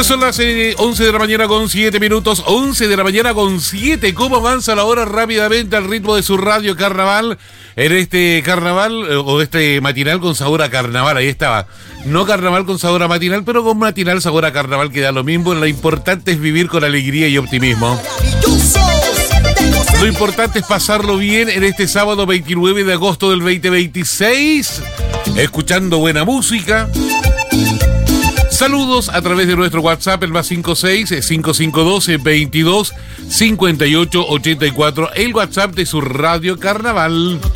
Ya son las 11 de la mañana con 7 minutos, 11 de la mañana con 7. ¿Cómo avanza la hora rápidamente al ritmo de su radio Carnaval? En este carnaval, o este matinal con sabor a carnaval, ahí estaba. No carnaval con sabor a matinal, pero con matinal sabor a carnaval, que da lo mismo. Lo importante es vivir con alegría y optimismo. Lo importante es pasarlo bien en este sábado 29 de agosto del 2026, escuchando buena música. Saludos a través de nuestro WhatsApp, el más 56-5512-22-58-84, el WhatsApp de su Radio Carnaval.